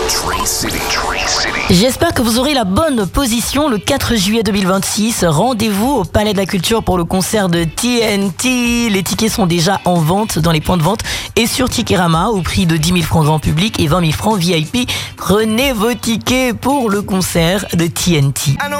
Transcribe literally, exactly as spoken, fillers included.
Tree City. Tree City. J'espère que vous aurez la bonne position le quatre juillet deux mille vingt-six. Rendez-vous au Palais de la Culture pour le concert de T N T. Les tickets sont déjà en vente dans les points de vente et sur Ticketama au prix de dix mille francs grand public et vingt mille francs V I P. Prenez vos tickets pour le concert de T N T.